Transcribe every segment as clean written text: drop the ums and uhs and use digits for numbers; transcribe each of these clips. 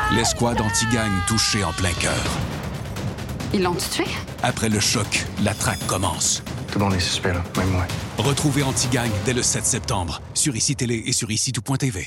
L'escouade anti-gang touchée en plein cœur. Ils l'ont tué? Après le choc, la traque commence. Tout le monde est suspect, là, même moi. Retrouvez Anti-Gang dès le 7 septembre sur ICI Télé et sur ICI-tout.tv.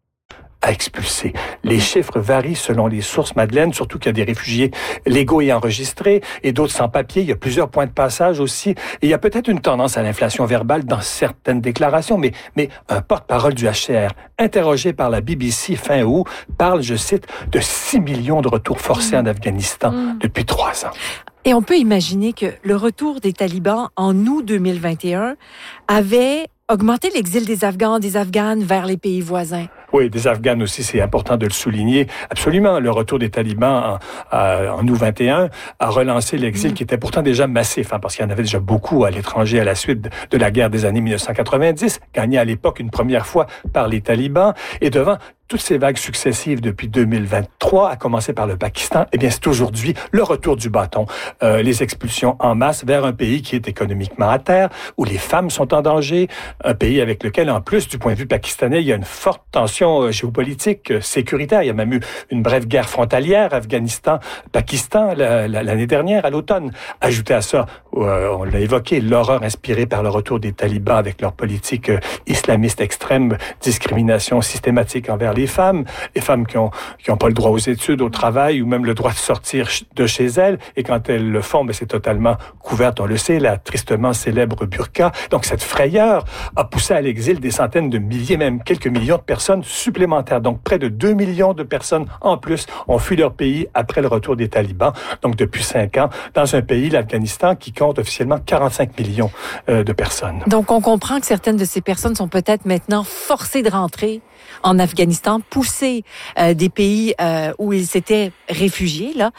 À expulser. Les chiffres varient selon les sources, Madeleine, surtout qu'il y a des réfugiés légaux et enregistrés et d'autres sans papier. Il y a plusieurs points de passage aussi. Et il y a peut-être une tendance à l'inflation verbale dans certaines déclarations, mais un porte-parole du HCR, interrogé par la BBC fin août, parle, je cite, de 6 millions de retours forcés en Afghanistan depuis 3 ans. Et on peut imaginer que le retour des talibans en août 2021 avait augmenté l'exil des Afghanes vers les pays voisins. Oui, des Afghanes aussi, c'est important de le souligner. Absolument, le retour des talibans en août 21 a relancé l'exil qui était pourtant déjà massif, parce qu'il y en avait déjà beaucoup à l'étranger à la suite de la guerre des années 1990, gagnée à l'époque une première fois par les talibans. Et devant toutes ces vagues successives depuis 2023, à commencer par le Pakistan, eh bien, c'est aujourd'hui le retour du bâton. Les expulsions en masse vers un pays qui est économiquement à terre, où les femmes sont en danger, un pays avec lequel, en plus, du point de vue pakistanais, il y a une forte tension géopolitique, sécuritaire. Il y a même eu une brève guerre frontalière, Afghanistan-Pakistan, l'année dernière, à l'automne. Ajouté à ça, on l'a évoqué, l'horreur inspirée par le retour des talibans avec leur politique islamiste extrême, discrimination systématique envers les femmes qui ont pas le droit aux études, au travail, ou même le droit de sortir de chez elles. Et quand elles le font, c'est totalement couverte, on le sait, la tristement célèbre burqa. Donc, cette frayeur a poussé à l'exil des centaines de milliers, même quelques millions de personnes supplémentaires. Donc, près de 2 millions de personnes en plus ont fui leur pays après le retour des talibans. Donc, depuis 5 ans, dans un pays, l'Afghanistan, qui compte officiellement 45 millions de personnes. Donc, on comprend que certaines de ces personnes sont peut-être maintenant forcées de rentrer en Afghanistan, poussées des pays où ils s'étaient réfugiés, là.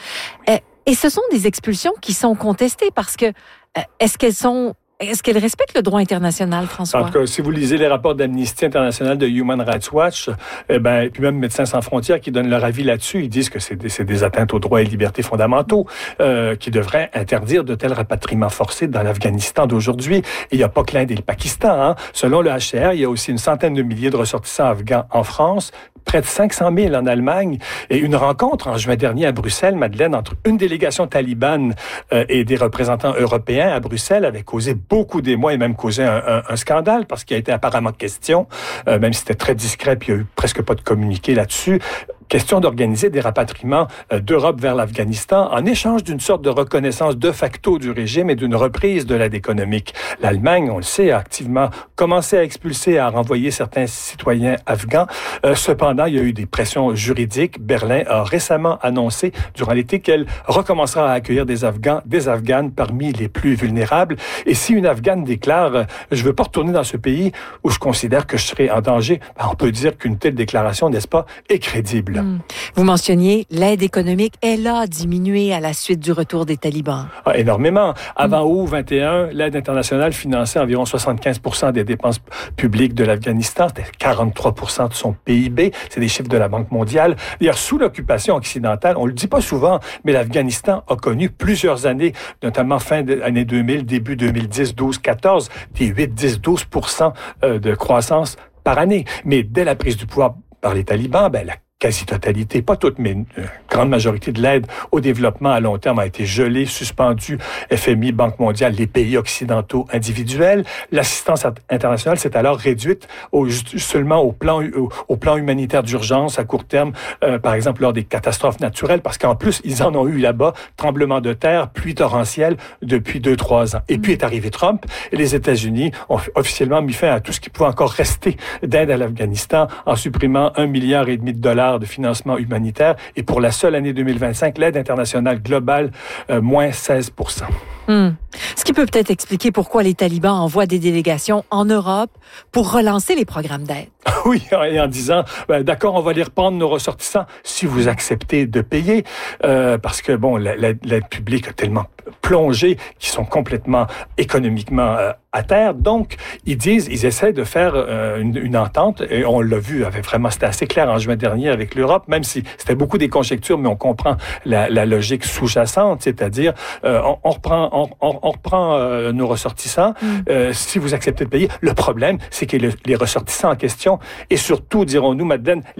Et ce sont des expulsions qui sont contestées parce que est-ce qu'elles respectent le droit international, François? En tout cas, si vous lisez les rapports d'Amnesty International, de Human Rights Watch, et puis même Médecins sans frontières qui donnent leur avis là-dessus, ils disent que c'est des atteintes aux droits et libertés fondamentaux qui devraient interdire de tels rapatriements forcés dans l'Afghanistan d'aujourd'hui. Et il n'y a pas que l'Inde et le Pakistan. Selon le HCR, il y a aussi une centaine de milliers de ressortissants afghans en France, près de 500 000 en Allemagne, et une rencontre en juin dernier à Bruxelles, Madeleine, entre une délégation talibane et des représentants européens à Bruxelles avait causé beaucoup d'émoi et même causé un scandale parce qu'il a été apparemment question, même si c'était très discret puis il n'y a eu presque pas de communiqué là-dessus, question d'organiser des rapatriements d'Europe vers l'Afghanistan en échange d'une sorte de reconnaissance de facto du régime et d'une reprise de l'aide économique. L'Allemagne, on le sait, a activement commencé à expulser, à renvoyer certains citoyens afghans. Cependant, il y a eu des pressions juridiques. Berlin a récemment annoncé durant l'été qu'elle recommencera à accueillir des Afghanes parmi les plus vulnérables. Et si une Afghane déclare « Je veux pas retourner dans ce pays où je considère que je serai en danger », on peut dire qu'une telle déclaration, n'est-ce pas, est crédible. Vous mentionniez l'aide économique, elle a diminué à la suite du retour des talibans. Énormément. Avant août 21, l'aide internationale finançait environ 75% des dépenses publiques de l'Afghanistan. C'était 43% de son PIB. C'est des chiffres de la Banque mondiale. D'ailleurs, sous l'occupation occidentale, on le dit pas souvent, mais l'Afghanistan a connu plusieurs années, notamment fin de l'année 2000, début 2010, 12, 14, des 8, 10, 12% de croissance par année. Mais dès la prise du pouvoir par les talibans, la quasi-totalité, pas toute, mais une grande majorité de l'aide au développement à long terme a été gelée, suspendue. FMI, Banque mondiale, les pays occidentaux individuels. L'assistance internationale s'est alors réduite seulement au plan humanitaire d'urgence à court terme, par exemple lors des catastrophes naturelles, parce qu'en plus, ils en ont eu là-bas, tremblements de terre, pluies torrentielles depuis 2-3 ans. Et puis est arrivé Trump, et les États-Unis ont officiellement mis fin à tout ce qui pouvait encore rester d'aide à l'Afghanistan en supprimant $1,5 milliard de financement humanitaire. Et pour la seule année 2025, l'aide internationale globale, moins 16%. Ce qui peut peut-être expliquer pourquoi les talibans envoient des délégations en Europe pour relancer les programmes d'aide. Oui, et en disant, d'accord, on va les reprendre nos ressortissants si vous acceptez de payer, parce que l'aide publique a tellement plongé qu'ils sont complètement économiquement à terre. Donc, ils essaient de faire une entente, et on l'a vu, c'était assez clair en juin dernier avec l'Europe, même si c'était beaucoup des conjectures, mais on comprend la logique sous-jacente, c'est-à-dire, on reprend nos ressortissants si vous acceptez de payer. Le problème, c'est que les ressortissants en question, et surtout, dirons-nous, Madeleine,